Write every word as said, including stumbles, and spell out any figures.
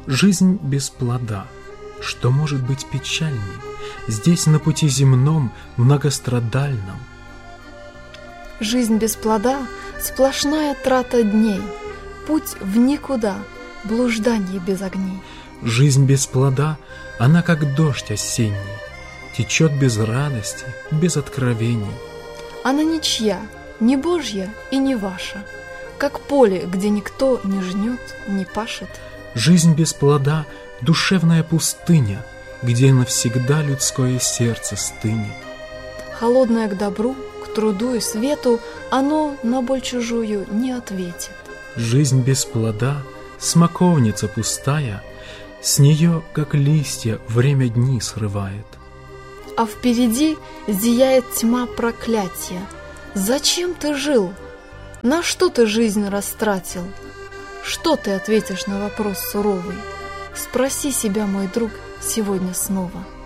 Жизнь без плода. Что может быть печальней? Здесь на пути земном, многострадальном. Жизнь без плода — сплошная трата дней, путь в никуда, блуждание без огней. Жизнь без плода, она как дождь осенний, течет без радости, без откровений. Она ничья, не Божья и не ваша, как поле, где никто не жнет, не пашет. Жизнь без плода — душевная пустыня, где навсегда людское сердце стынет. Холодное к добру, к труду и свету, оно на боль чужую не ответит. Жизнь без плода — смоковница пустая, с нее, как листья, время дни срывает. А впереди зияет тьма проклятия. Зачем ты жил? На что ты жизнь растратил? Что ты ответишь на вопрос суровый? Спроси себя, мой друг, сегодня снова.